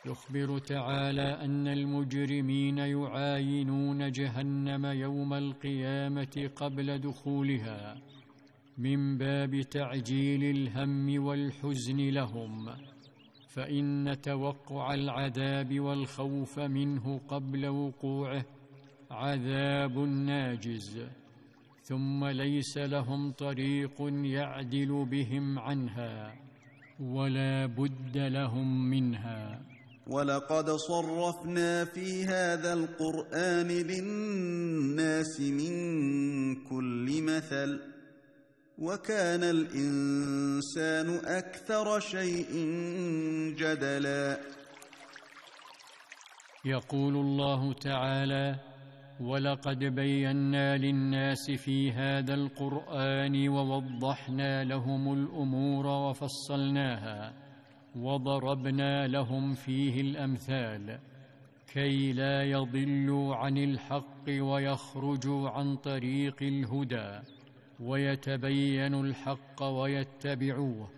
يخبر تعالى أن المجرمين يعاينون جهنم يوم القيامة قبل دخولها من باب تعجيل الهم والحزن لهم، فإن توقع العذاب والخوف منه قبل وقوعه عذاب ناجز، ثم ليس لهم طريق يعدل بهم عنها ولا بد لهم منها. ولقد صرفنا في هذا القرآن للناس من كل مثل وكان الإنسان أكثر شيء جدلا. يقول الله تعالى: ولقد بينا للناس في هذا القرآن ووضحنا لهم الأمور وفصلناها وضربنا لهم فيه الأمثال كي لا يضلوا عن الحق ويخرجوا عن طريق الهدى ويتبينوا الحق ويتبعوه